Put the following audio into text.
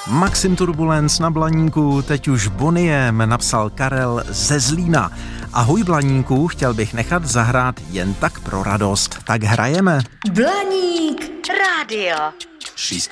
Maxim Turbulence na Blaníku, teď už Boniem, napsal Karel ze Zlína. Ahoj Blaníku, chtěl bych nechat zahrát jen tak pro radost. Tak hrajeme. Blaník rádio. She's